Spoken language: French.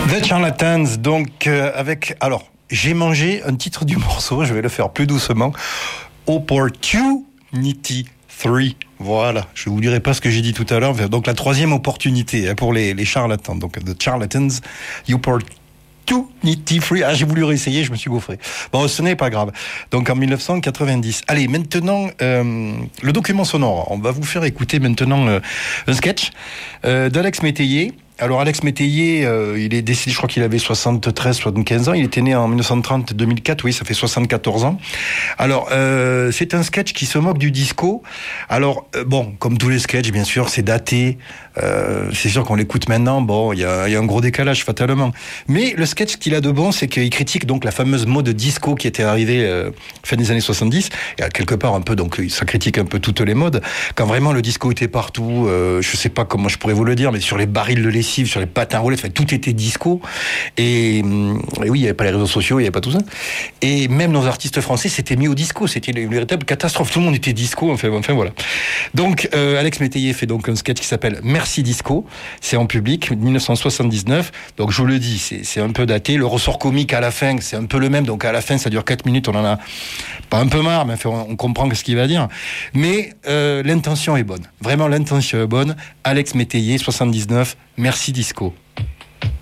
The Charlatans, donc avec... Alors, j'ai mangé un titre du morceau, je vais le faire plus doucement. Opportunity 3. Voilà, je vous dirai pas ce que j'ai dit tout à l'heure. Donc la troisième opportunité pour les charlatans. Donc The Charlatans, Opportunity 3. Ah, j'ai voulu réessayer, je me suis gaufré. Bon, ce n'est pas grave. Donc en 1990. Allez, maintenant, le document sonore. On va vous faire écouter maintenant un sketch d'Alex Métayer. Alors Alex Métayer, il est décédé, je crois qu'il avait 73-75 ans. Il était né en 1930-2004, oui, ça fait 74 ans. Alors, c'est un sketch qui se moque du disco. Alors, bon, comme tous les sketchs, bien sûr, c'est daté. C'est sûr qu'on l'écoute maintenant. Bon, il y a un gros décalage, fatalement. Mais le sketch qu'il a de bon, c'est qu'il critique donc la fameuse mode disco qui était arrivée fin des années 70. Et quelque part, un peu, donc, ça critique un peu toutes les modes. Quand vraiment le disco était partout, je sais pas comment je pourrais vous le dire, mais sur les barils de lessive, sur les patins roulés, enfin, tout était disco. Et oui, il n'y avait pas les réseaux sociaux, il n'y avait pas tout ça. Et même nos artistes français s'étaient mis au disco. C'était une véritable catastrophe. Tout le monde était disco. Enfin voilà. Donc, Alex Métayer fait donc un sketch qui s'appelle Merci Disco. C'est en public, 1979. Donc, je vous le dis, c'est un peu daté. Le ressort comique à la fin, c'est un peu le même. Donc, à la fin, ça dure 4 minutes. On en a pas un peu marre, mais enfin, on comprend ce qu'il va dire. Mais l'intention est bonne. Vraiment, l'intention est bonne. Alex Métayer, 79. Merci Disco.